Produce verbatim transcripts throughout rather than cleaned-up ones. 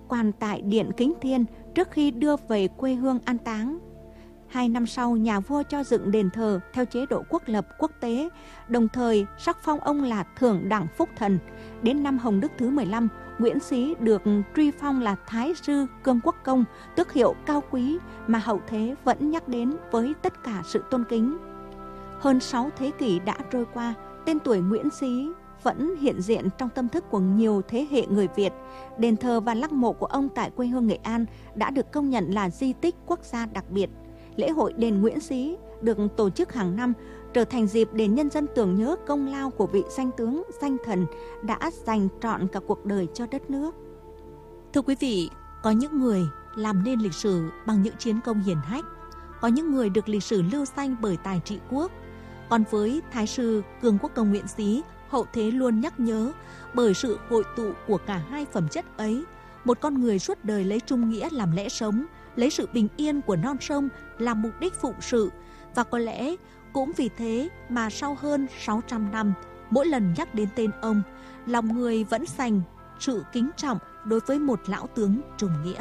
quan tại Điện Kính Thiên trước khi đưa về quê hương an táng. Hai năm sau, nhà vua cho dựng đền thờ theo chế độ quốc lập quốc tế, đồng thời sắc phong ông là Thượng đẳng Phúc Thần. Đến năm Hồng Đức thứ mười lăm, Nguyễn Xí được truy phong là Thái sư Cương Quốc Công, tước hiệu cao quý mà hậu thế vẫn nhắc đến với tất cả sự tôn kính. Hơn sáu thế kỷ đã trôi qua, tên tuổi Nguyễn Xí vẫn hiện diện trong tâm thức của nhiều thế hệ người Việt. Đền thờ và lăng mộ của ông tại quê hương Nghệ An đã được công nhận là di tích quốc gia đặc biệt. Lễ hội đền Nguyễn Xí được tổ chức hàng năm, trở thành dịp để nhân dân tưởng nhớ công lao của vị danh tướng, danh thần đã dành trọn cả cuộc đời cho đất nước. Thưa quý vị, có những người làm nên lịch sử bằng những chiến công hiển hách, có những người được lịch sử lưu danh bởi tài trị quốc. Còn với Thái sư Cương Quốc Công Nguyễn Xí, hậu thế luôn nhắc nhớ bởi sự hội tụ của cả hai phẩm chất ấy. Một con người suốt đời lấy trung nghĩa làm lẽ sống, lấy sự bình yên của non sông làm mục đích phụng sự. Và có lẽ cũng vì thế mà sau hơn sáu trăm năm, mỗi lần nhắc đến tên ông, lòng người vẫn dành sự kính trọng đối với một lão tướng trung nghĩa.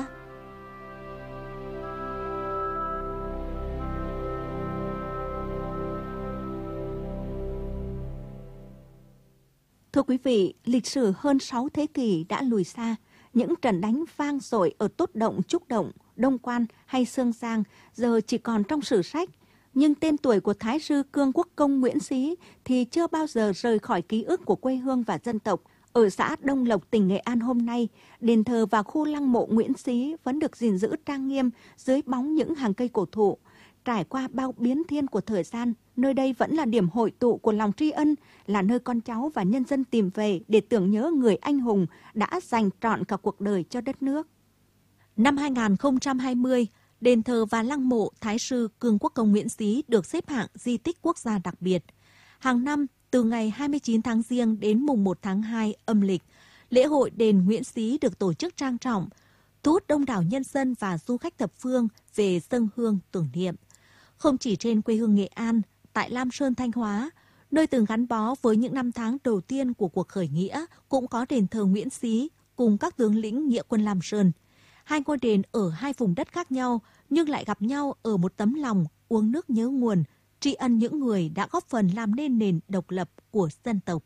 Thưa quý vị, lịch sử hơn sáu thế kỷ đã lùi xa. Những trận đánh vang dội ở Tốt Động, Trúc Động, Đông Quan hay Sương Giang giờ chỉ còn trong sử sách. Nhưng tên tuổi của Thái sư Cương Quốc Công Nguyễn Xí thì chưa bao giờ rời khỏi ký ức của quê hương và dân tộc. Ở xã Đông Lộc, tỉnh Nghệ An hôm nay, đền thờ và khu lăng mộ Nguyễn Xí vẫn được gìn giữ trang nghiêm dưới bóng những hàng cây cổ thụ. Trải qua bao biến thiên của thời gian, nơi đây vẫn là điểm hội tụ của lòng tri ân, là nơi con cháu và nhân dân tìm về để tưởng nhớ người anh hùng đã dành trọn cả cuộc đời cho đất nước. Năm hai nghìn không trăm hai mươi, đền thờ và lăng mộ Thái sư Cương Quốc Công Nguyễn Xí được xếp hạng di tích quốc gia đặc biệt. Hàng năm, từ ngày hai mươi chín tháng Giêng đến mùng một tháng hai âm lịch, lễ hội đền Nguyễn Xí được tổ chức trang trọng, thu hút đông đảo nhân dân và du khách thập phương về dâng hương tưởng niệm. Không chỉ trên quê hương Nghệ An, tại Lam Sơn, Thanh Hóa, nơi từng gắn bó với những năm tháng đầu tiên của cuộc khởi nghĩa, cũng có đền thờ Nguyễn Xí cùng các tướng lĩnh nghĩa quân Lam Sơn. Hai ngôi đền ở hai vùng đất khác nhau nhưng lại gặp nhau ở một tấm lòng uống nước nhớ nguồn, tri ân những người đã góp phần làm nên nền độc lập của dân tộc.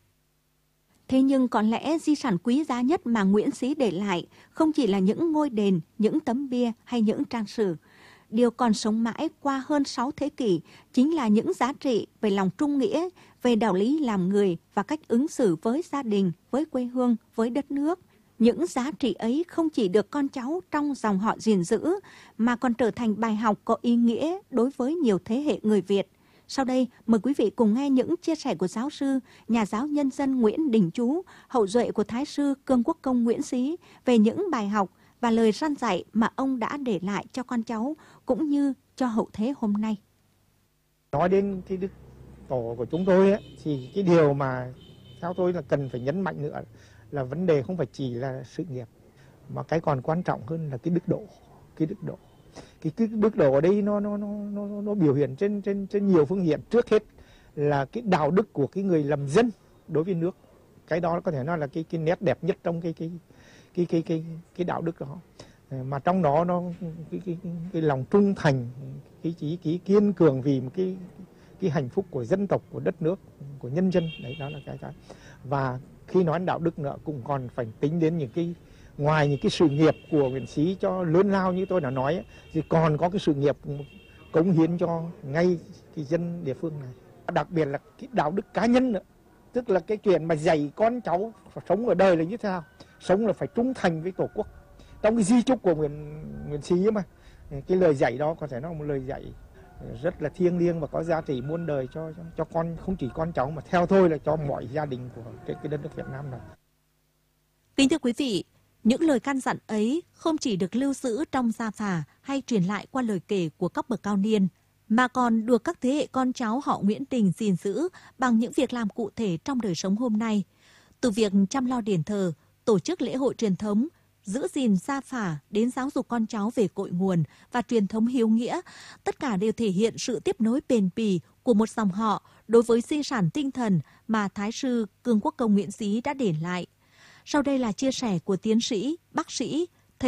Thế nhưng có lẽ di sản quý giá nhất mà Nguyễn Xí để lại không chỉ là những ngôi đền, những tấm bia hay những trang sử. Điều còn sống mãi qua hơn sáu thế kỷ chính là những giá trị về lòng trung nghĩa, về đạo lý làm người và cách ứng xử với gia đình, với quê hương, với đất nước. Những giá trị ấy không chỉ được con cháu trong dòng họ gìn giữ, mà còn trở thành bài học có ý nghĩa đối với nhiều thế hệ người Việt. Sau đây, mời quý vị cùng nghe những chia sẻ của giáo sư, nhà giáo nhân dân Nguyễn Đình Chú, hậu duệ của Thái sư Cương Quốc Công Nguyễn Xí, về những bài học và lời răn dạy mà ông đã để lại cho con cháu, cũng như cho hậu thế hôm nay. Nói đến cái đức tổ của chúng tôi ấy, thì cái điều mà theo tôi là cần phải nhấn mạnh nữa là vấn đề không phải chỉ là sự nghiệp, mà cái còn quan trọng hơn là cái đức độ, cái đức độ. Cái, cái đức độ ở đây nó nó nó nó, nó biểu hiện trên trên trên nhiều phương diện. Trước hết là cái đạo đức của cái người làm dân đối với nước. Cái đó có thể nói là cái cái nét đẹp nhất trong cái cái cái cái cái cái đạo đức đó. Mà trong đó nó cái cái, cái, cái lòng trung thành, cái chí cái kiên cường vì một cái cái hạnh phúc của dân tộc, của đất nước, của nhân dân. Đấy, đó là cái cái. Và khi nói đến đạo đức nữa cũng còn phải tính đến những cái, ngoài những cái sự nghiệp của Nguyễn Xí cho lớn lao như tôi đã nói ấy, thì còn có cái sự nghiệp cống hiến cho ngay cái dân địa phương này. Đặc biệt là cái đạo đức cá nhân nữa, tức là cái chuyện mà dạy con cháu sống ở đời là như thế nào, sống là phải trung thành với tổ quốc. Trong cái di chúc của Nguyễn Nguyễn Xí mà, cái lời dạy đó có thể nói một lời dạy rất là thiêng liêng và có giá trị muôn đời cho, cho cho con, không chỉ con cháu mà theo tôi là cho mọi gia đình của cái, cái đất nước Việt Nam này. Kính thưa quý vị, những lời căn dặn ấy không chỉ được lưu giữ trong gia phả hay truyền lại qua lời kể của các bậc cao niên, mà còn được các thế hệ con cháu họ Nguyễn Đình gìn giữ bằng những việc làm cụ thể trong đời sống hôm nay. Từ việc chăm lo đền thờ, tổ chức lễ hội truyền thống, giữ gìn gia phả đến giáo dục con cháu về cội nguồn và truyền thống hiếu nghĩa, tất cả đều thể hiện sự tiếp nối bền bỉ của một dòng họ đối với di sản tinh thần mà Thái sư Cương Quốc Công Nguyễn Xí đã để lại. Sau đây là chia sẻ của tiến sĩ, bác sĩ,